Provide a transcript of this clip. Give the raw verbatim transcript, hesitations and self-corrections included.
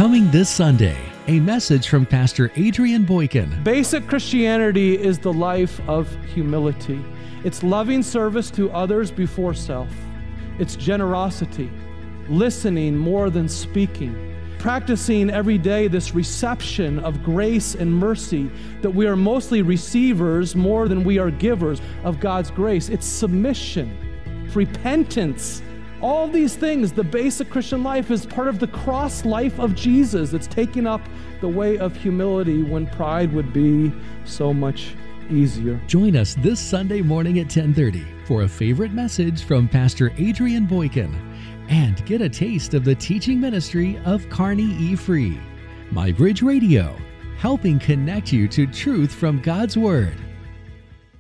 Coming this Sunday, a message from Pastor Adrian Boykin. Basic Christianity is the life of humility. It's loving service to others before self. It's generosity, listening more than speaking, practicing every day this reception of grace and mercy, that we are mostly receivers more than we are givers of God's grace. It's submission, repentance. All these things, the basic Christian life is part of the cross life of Jesus. It's taking up the way of humility when pride would be so much easier. Join us this Sunday morning at ten thirty for a favorite message from Pastor Adrian Boykin, and get a taste of the teaching ministry of Carney E. Free. MyBridge Radio, helping connect you to truth from God's Word.